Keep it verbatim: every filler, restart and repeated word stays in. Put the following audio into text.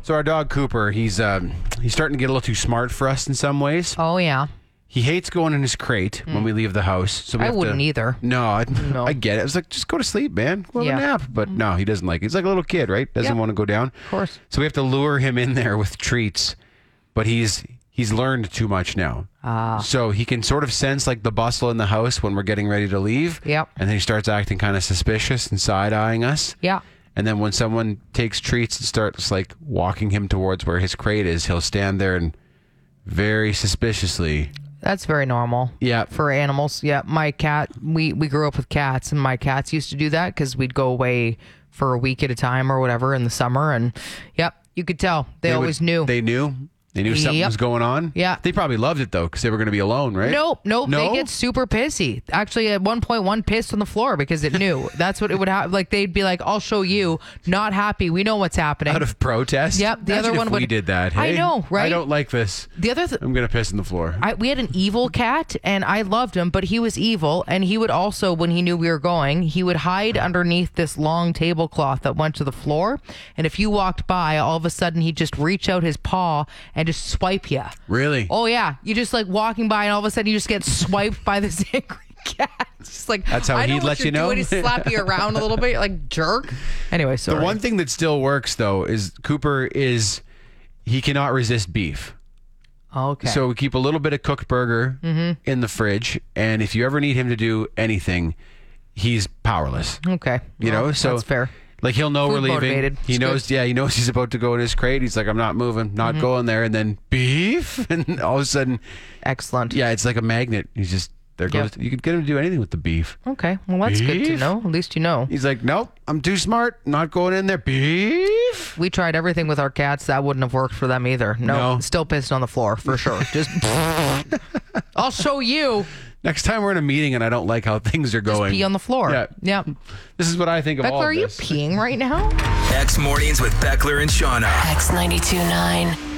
So our dog Cooper, he's um, he's starting to get a little too smart for us in some ways. Oh, yeah. He hates going in his crate mm. when we leave the house. So we I have wouldn't to, either. No I, no, I get it. I was like, just go to sleep, man. Go have yeah. a nap. But mm. no, he doesn't like it. He's like a little kid, right? Doesn't yep. want to go down. Of course. So we have to lure him in there with treats. But he's he's learned too much now. Ah. So he can sort of sense like the bustle in the house when we're getting ready to leave. Yep. And then he starts acting kind of suspicious and side-eyeing us. Yeah. And then when someone takes treats and starts like walking him towards where his crate is, he'll stand there and very suspiciously. That's very normal. Yeah. For animals. Yeah. My cat, we, we grew up with cats, and my cats used to do that because we'd go away for a week at a time or whatever in the summer. And yep, you could tell. They, they always would, knew. They knew? They knew something yep. was going on? Yeah. They probably loved it, though, because they were going to be alone, right? Nope, nope. No? They get super pissy. Actually, at one point, one pissed on the floor because it knew. That's what it would have. Like, they'd be like, I'll show you. Not happy. We know what's happening. Out of protest? Yep. The Imagine other one if would. we did that. Hey, I know, right? I don't like this. The other th- I'm going to piss on the floor. I, we had an evil cat, and I loved him, but he was evil. And he would also, when he knew we were going, he would hide underneath this long tablecloth that went to the floor. And if you walked by, all of a sudden, he'd just reach out his paw and just swipe you. Really? Oh, yeah. You just like walking by, and all of a sudden, you just get swiped by this angry cat. It's just like, that's how I he'd know let what you know. Doing. He'd slap you around a little bit, like jerk. Anyway, sorry. The one thing that still works, though, is Cooper is he cannot resist beef. Okay. So we keep a little bit of cooked burger mm-hmm. in the fridge, and if you ever need him to do anything, he's powerless. Okay. You well, know, so that's fair. Like he'll know Food we're leaving. motivated. He It's knows, good. yeah, he knows he's about to go in his crate. He's like, I'm not moving, not Mhm. going there. And then beef, and all of a sudden, excellent. Yeah, it's like a magnet. He's just there goes. Yep. You could get him to do anything with the beef. Okay, well that's good to Beef? know. At least you know. He's like, nope, I'm too smart, not going in there. Beef. We tried everything with our cats. That wouldn't have worked for them either. No, No. still pissed on the floor for sure. Just, I'll show you. Next time we're in a meeting and I don't like how things are Just going, pee on the floor. Yeah. Yep. This is what I think of Beckler, all of are you this. peeing right now? X Mornings with Beckler and Shauna. X ninety-two point nine.